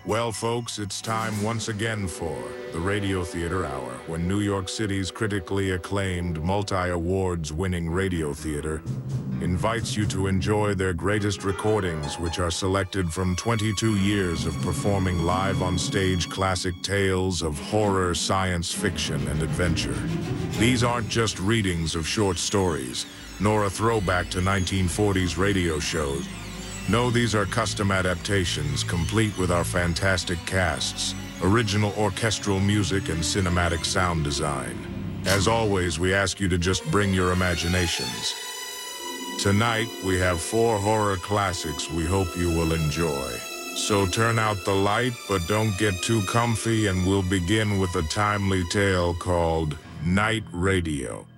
Well, folks, it's time once again for the Radio Theater Hour, when New York City's critically acclaimed, multi-awards winning radio theater invites you to enjoy their greatest recordings, which are selected from 22 years of performing live on stage classic tales of horror, science fiction, and adventure. These aren't just readings of short stories, nor a throwback to 1940s radio shows. No, these are custom adaptations, complete with our fantastic casts, original orchestral music, and cinematic sound design. As always, we ask you to just bring your imaginations. Tonight, we have 4 horror classics we hope you will enjoy. So turn out the light, but don't get too comfy, and we'll begin with a timely tale called Night Radio.